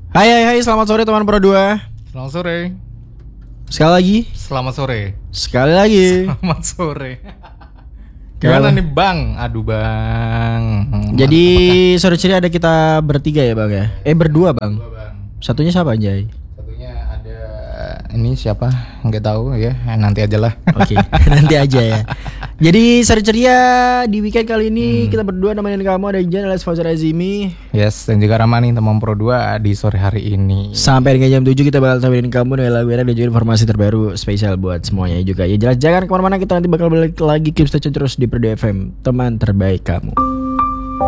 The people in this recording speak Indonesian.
Hai, selamat sore teman Pro 2. Selamat sore. Sekali lagi. Selamat sore. Sekali lagi. Selamat sore. Gimana nih Bang? Aduh Bang. Jadi sore ceria ada kita bertiga ya Bang ya? Berdua Bang. Satunya siapa Anjay? Satunya ada ini siapa? Nggak tahu ya. Nanti aja lah. Oke, nanti aja ya. Jadi sore ceria di weekend kali ini kita berdua nemenin kamu, ada Jan alias Fauzan Azimi. Yes, dan juga Rama nih teman Pro 2 di sore hari ini. Sampai dengan jam 7 kita bakal temenin kamu dengan lagu enak dan juga informasi terbaru spesial buat semuanya juga. Ya jelas jangan kemana-mana, kita nanti bakal balik lagi keep stay tune terus di Pro 2 FM, teman terbaik kamu.